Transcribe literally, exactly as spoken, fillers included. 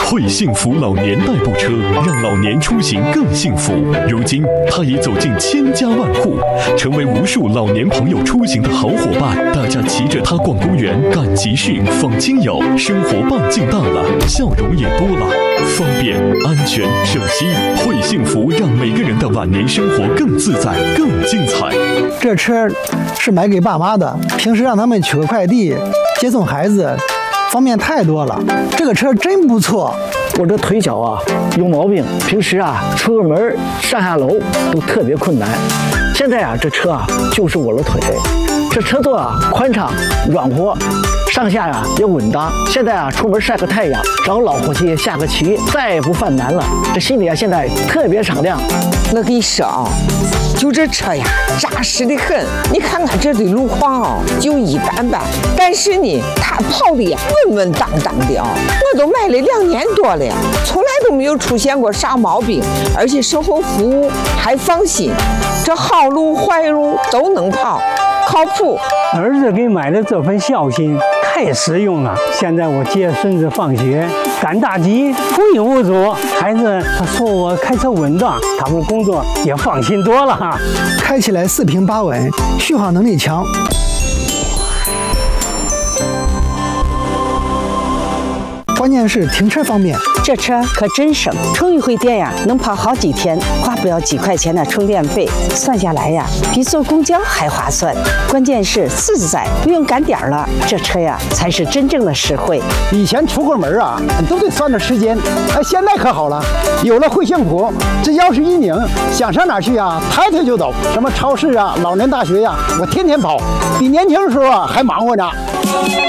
会幸福老年代步车，让老年出行更幸福。如今，它已走进千家万户，成为无数老年朋友出行的好伙伴。大家骑着它逛公园、赶集市、访亲友，生活半径大了，笑容也多了。方便、安全、省心，会幸福让每个人的晚年生活更自在、更精彩。 这车是买给爸妈的，平时让他们取个快递、接送孩子，方便太多了。这个车真不错。 我这腿脚啊有毛病，平时啊出个门上下楼都特别困难。现在啊这车啊就是我的腿，这车座啊宽敞软和，上下呀、啊、也稳当。现在啊出门晒个太阳，找老伙计下个棋，再也不犯难了。这心里啊现在特别敞亮。 我跟你说啊，就这车呀扎实的很。你看看这的路况啊就一般般，但是呢它跑的呀稳稳当当的啊。我都买了两年多了，从来都没有出现过啥毛病，而且售后服务还放心，这好路坏路都能跑，靠谱。 儿子给买的这份孝心太实用了。现在我接孙子放学赶大集不亦无阻，孩子他说我开车稳当，他们工作也放心多了。 开起来四平八稳，续航能力强。关键是停车方便， 这车可真省，充一回电呀，能跑好几天，花不了几块钱的充电费，算下来呀，比坐公交还划算。关键是自在，不用赶点儿了，这车呀才是真正的实惠。 以前出个门啊，都得算着时间，哎，现在可好了，有了会幸福，这钥匙一拧，想上哪去呀，抬腿就走，什么超市啊、老年大学呀，我天天跑，比年轻的时候啊还忙活呢。